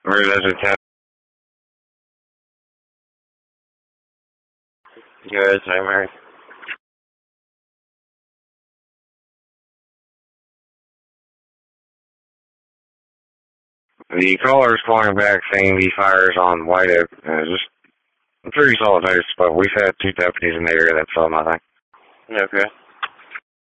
Or does it have? Good, same here. The caller's calling back saying he fires on White Oak. Just pretty solid notice, but we've had 2 deputies in the area that saw nothing. Okay.